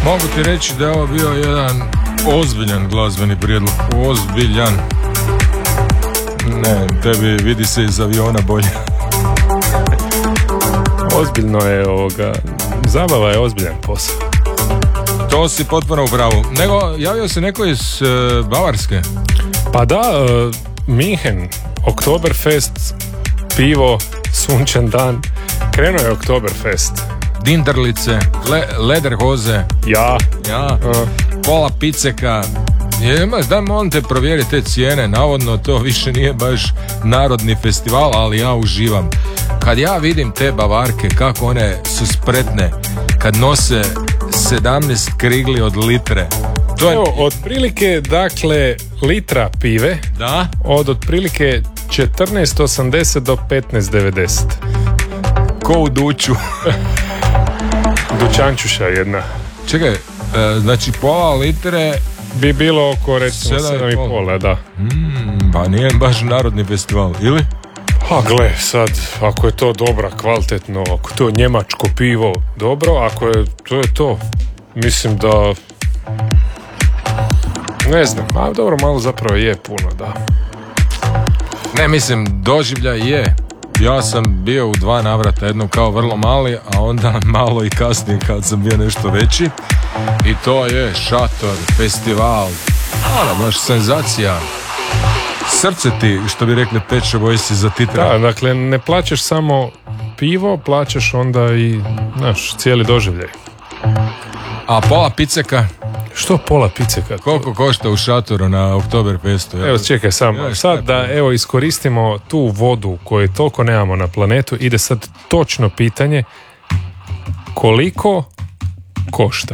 Mogu ti reći da je ovo bio jedan ozbiljan glazbeni prijedlog. Ozbiljan. Ne, tebi vidi se iz aviona bolje. Ozbiljno je ovoga. Zabava je ozbiljan posao. To si potpuno u pravu. Nego, javio se neko iz Bavarske. Pa da, Minhen, Oktoberfest, pivo, sunčan dan. Krenuo je Oktoberfest. Dinderlice, lederhoze. Ja. Pola piceka. Daj molim te provjeri te cijene. Navodno to više nije baš narodni festival, ali ja uživam. Kad ja vidim te Bavarke, kako one su spretne, kad nose 17 krigli od litre. To je... Evo, otprilike, dakle, litra pive. Da? Od otprilike 14,80 do 15,90. Ko u duću. Dućančuša jedna. Čekaj, znači pola litre bi bilo oko recimo 7,5, da. Pa nije baš narodni festival, ili? A gle, sad, ako je to dobra, kvalitetno, ako to je njemačko pivo, dobro, ako je to. Mislim da... Ne znam, a dobro, malo zapravo je puno, da. Ne, mislim, doživljaj je. Ja sam bio u 2 navrata, jednom kao vrlo mali, a onda malo i kasnije kad sam bio nešto veći. I to je šator, festival, baš senzacija. Srce ti, što bi rekli Pet Shop Boysi, za titra. Da, dakle, ne plaćaš samo pivo, plaćaš onda i, cijeli doživljaj. A pola piceka? Što pola piceka? Koliko košta u šatoru na Oktoberfestu? Evo, čekaj samo. Sad da, iskoristimo tu vodu koju toliko nemamo na planetu, ide sad točno pitanje koliko košta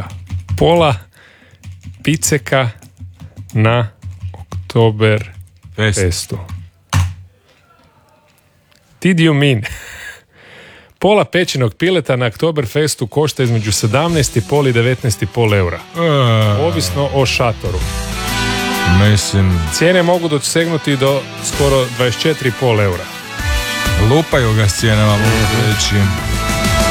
pola piceka na Oktoberfestu. Did you mean? Pola pečenog pileta na Oktoberfestu košta između 17,5 i 19,5 eura. Ovisno o šatoru. Mislim... Cijene mogu dosegnuti do skoro 24,5 eura. Lupaju ga s cijenama, mogu reći.